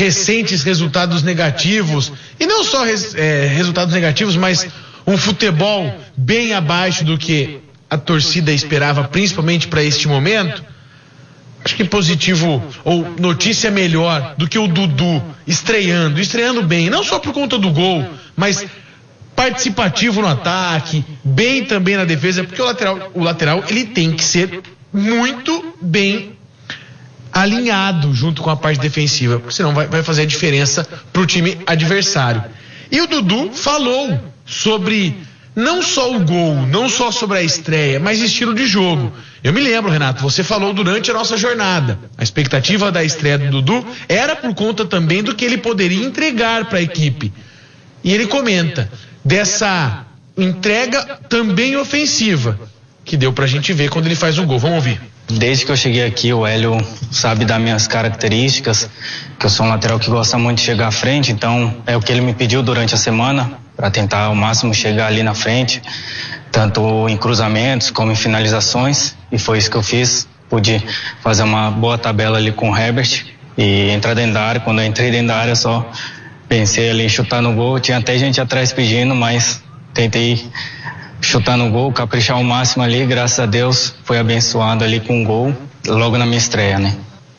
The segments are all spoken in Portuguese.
recentes resultados negativos, e não só resultados negativos, mas um futebol bem abaixo do que a torcida esperava, principalmente para este momento, acho que positivo, ou notícia melhor do que o Dudu estreando bem, não só por conta do gol, mas participativo no ataque, bem também na defesa, porque o lateral ele tem que ser muito bem alinhado junto com a parte defensiva, porque senão vai fazer a diferença pro time adversário. E o Dudu falou sobre não só o gol, não só sobre a estreia, mas estilo de jogo. Eu me lembro, Renato, você falou durante a nossa jornada, a expectativa da estreia do Dudu era por conta também do que ele poderia entregar para a equipe. E ele comenta dessa entrega também ofensiva, que deu pra gente ver quando ele faz o gol. Vamos ouvir. Desde que eu cheguei aqui, o Hélio sabe das minhas características, que eu sou um lateral que gosta muito de chegar à frente, então é o que ele me pediu durante a semana, para tentar ao máximo chegar ali na frente, tanto em cruzamentos como em finalizações, e foi isso que eu fiz. Pude fazer uma boa tabela ali com o Herbert e entrar dentro da área. Quando eu entrei dentro da área, só pensei ali em chutar no gol, tinha até gente atrás pedindo, mas tentei chutar no gol, caprichar ao máximo ali, graças a Deus foi abençoado ali com um gol logo na minha estreia, né?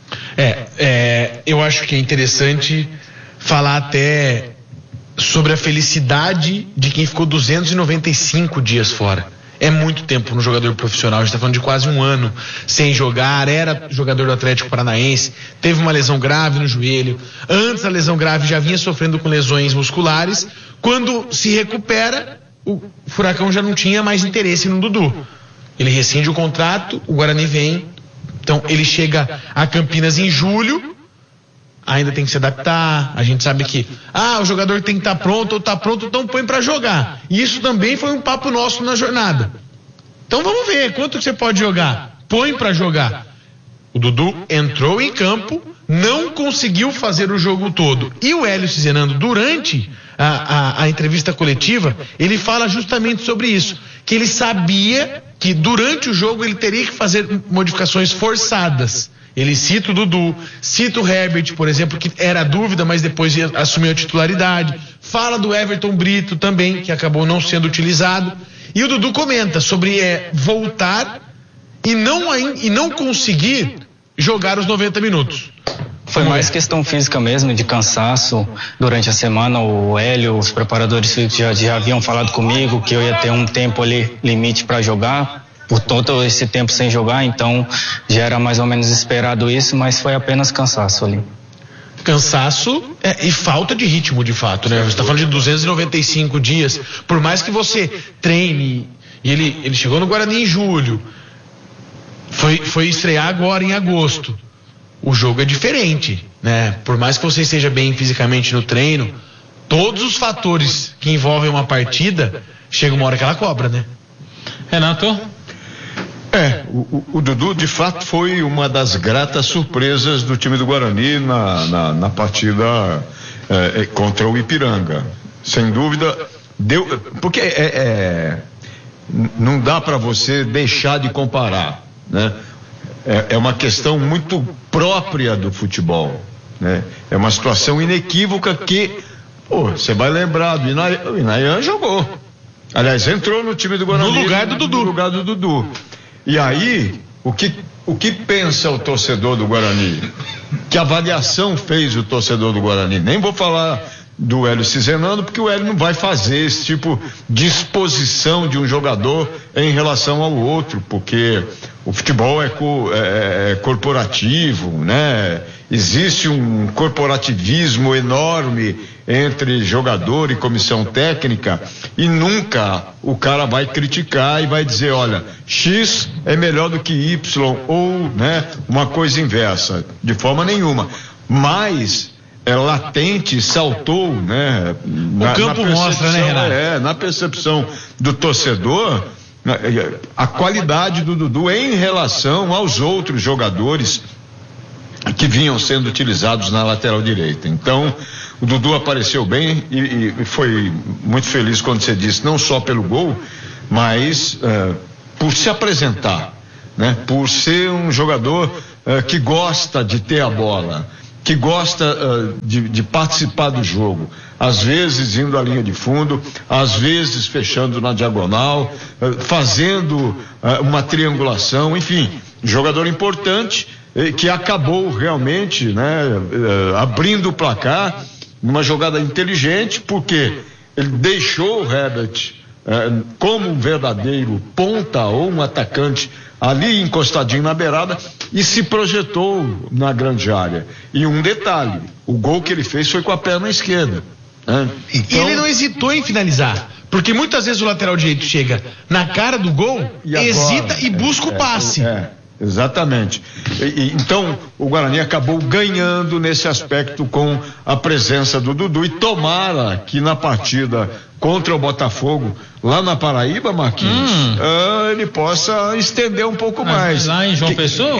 Eu acho que é interessante falar até sobre a felicidade de quem ficou 295 dias fora. É muito tempo no jogador profissional, a gente está falando de quase um ano sem jogar, era jogador do Atlético Paranaense, teve uma lesão grave no joelho, antes da lesão grave já vinha sofrendo com lesões musculares, quando se recupera, o Furacão já não tinha mais interesse no Dudu. Ele rescinde o contrato, o Guarani vem, então ele chega a Campinas em julho, ainda tem que se adaptar, a gente sabe que o jogador tem que estar pronto, ou está pronto, então põe para jogar. E isso também foi um papo nosso na jornada. Então vamos ver, quanto que você pode jogar? Põe para jogar. O Dudu entrou em campo, não conseguiu fazer o jogo todo. E o Hélio Cizenando, durante a entrevista coletiva, ele fala justamente sobre isso, que ele sabia que durante o jogo ele teria que fazer modificações forçadas. Ele cita o Dudu, cita o Herbert, por exemplo, que era dúvida, mas depois assumiu a titularidade. Fala do Everton Brito também, que acabou não sendo utilizado. E o Dudu comenta sobre voltar e não conseguir jogar os 90 minutos. Foi mais questão física mesmo, de cansaço durante a semana. O Hélio, os preparadores físicos já haviam falado comigo que eu ia ter um tempo ali limite para jogar, por todo esse tempo sem jogar, então já era mais ou menos esperado isso, mas foi apenas cansaço ali. Cansaço e falta de ritmo, de fato, né? Você está falando de 295 dias, por mais que você treine, e ele chegou no Guarani em julho, foi estrear agora em agosto. O jogo é diferente, né? Por mais que você esteja bem fisicamente no treino, todos os fatores que envolvem uma partida, chega uma hora que ela cobra, né? Renato? O Dudu de fato foi uma das gratas surpresas do time do Guarani na partida contra o Ipiranga. Sem dúvida, porque não dá para você deixar de comparar, né? É uma questão muito própria do futebol, né? É uma situação inequívoca que, você vai lembrar, o Inayan jogou. Aliás, entrou no time do Guarani. No lugar do Dudu. E aí, o que pensa o torcedor do Guarani? Que avaliação fez o torcedor do Guarani? Nem vou falar do Hélio Cizenando, porque o Hélio não vai fazer esse tipo de exposição de um jogador em relação ao outro, porque o futebol é corporativo, né? Existe um corporativismo enorme entre jogador e comissão técnica, e nunca o cara vai criticar e vai dizer, olha, X é melhor do que Y, ou, né, uma coisa inversa, de forma nenhuma. Mas latente, saltou, né? O campo mostra, né, Renato? Na percepção do torcedor, a qualidade do Dudu em relação aos outros jogadores que vinham sendo utilizados na lateral direita. Então, o Dudu apareceu bem e foi muito feliz quando você disse, não só pelo gol, mas por se apresentar, né? Por ser um jogador que gosta de ter a bola. que gosta de participar do jogo, às vezes indo à linha de fundo, às vezes fechando na diagonal, fazendo uma triangulação, enfim, jogador importante que acabou realmente, né, abrindo o placar numa jogada inteligente, porque ele deixou o Herbert como um verdadeiro ponta ou um atacante ali encostadinho na beirada e se projetou na grande área. E um detalhe, o gol que ele fez foi com a perna esquerda. Então, e ele não hesitou em finalizar, porque muitas vezes o lateral direito chega na cara do gol, hesita e busca o passe. Exatamente. Então, o Guarani acabou ganhando nesse aspecto com a presença do Dudu, e tomara que na partida contra o Botafogo, lá na Paraíba, Marquinhos, ele possa estender um pouco mais. Lá em João Pessoa?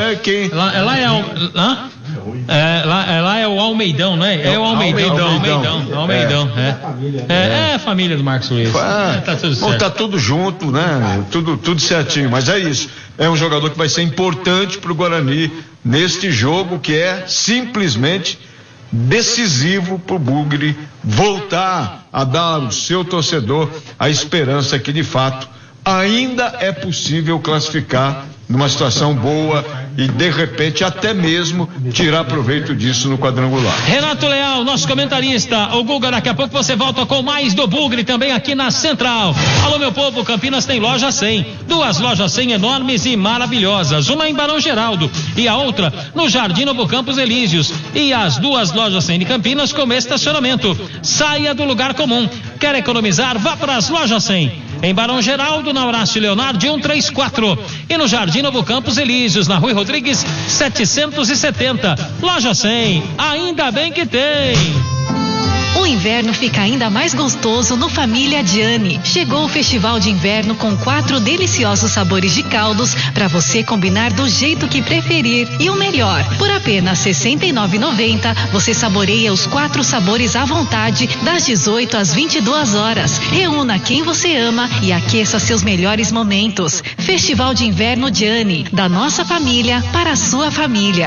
Lá é o Almeidão, né? É o Almeidão. É a família do Marcos Luiz. Tá tudo certo. Tá tudo junto, né? Tudo certinho, mas é isso. É um jogador que vai ser importante pro Guarani neste jogo, que é simplesmente decisivo pro Bugre voltar a dar ao seu torcedor a esperança que de fato ainda é possível classificar numa situação boa e de repente até mesmo tirar proveito disso no quadrangular. Renato Leal, nosso comentarista. O Guga, daqui a pouco você volta com mais do Bugre também aqui na Central. Alô, meu povo, Campinas tem loja 100, 2 lojas 100 enormes e maravilhosas, uma em Barão Geraldo e a outra no Jardim Novo Campos Elíseos, e as 2 lojas 100 de Campinas com estacionamento. Saia do lugar comum. Quer economizar? Vá para as lojas 100 em Barão Geraldo, na Horácio Leonardo 134, e no Jardim Novo Campos Elíseos, na Rui Rodrigues 770. Loja 100, ainda bem que tem. O inverno fica ainda mais gostoso no Família Gianni. Chegou o festival de inverno com 4 deliciosos sabores de caldos para você combinar do jeito que preferir. E o melhor, por apenas R$ 69,90 você saboreia os 4 sabores à vontade das 18 às 22 horas. Reúna quem você ama e aqueça seus melhores momentos. Festival de Inverno Gianni, da nossa família para a sua família.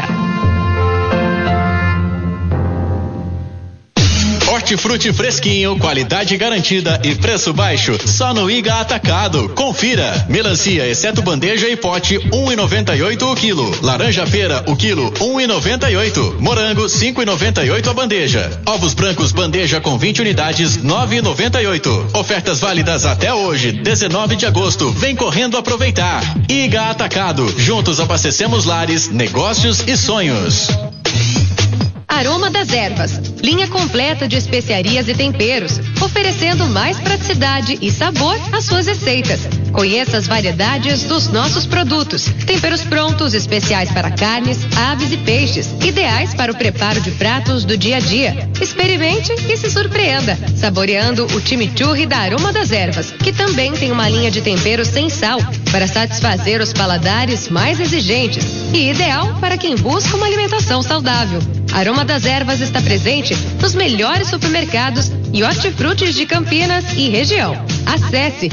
Hortifruti fresquinho, qualidade garantida e preço baixo, só no Iga Atacado. Confira. Melancia, exceto bandeja e pote, 1,98 o quilo. Laranja pera, o quilo, 1,98. Morango, 5,98 a bandeja. Ovos brancos, bandeja com 20 unidades, 9,98. Ofertas válidas até hoje, 19 de agosto. Vem correndo aproveitar. Iga Atacado. Juntos abastecemos lares, negócios e sonhos. Aroma das Ervas, linha completa de especiarias e temperos, oferecendo mais praticidade e sabor às suas receitas. Conheça as variedades dos nossos produtos. Temperos prontos, especiais para carnes, aves e peixes, ideais para o preparo de pratos do dia a dia. Experimente e se surpreenda, saboreando o chimichurri da Aroma das Ervas, que também tem uma linha de temperos sem sal, para satisfazer os paladares mais exigentes e ideal para quem busca uma alimentação saudável. Aroma das Ervas está presente nos melhores supermercados e hortifrutis de Campinas e região. Acesse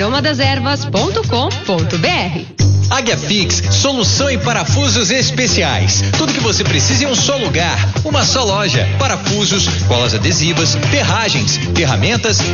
aromadeservas.com.br. Águia Fix, solução em parafusos especiais. Tudo que você precisa em um só lugar, uma só loja. Parafusos, colas adesivas, ferragens, ferramentas